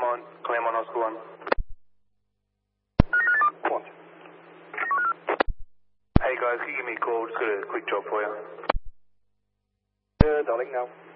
Claremont Oscar 1. What? Hey guys, can you give me a call? Just got a quick job for you. Darling, now.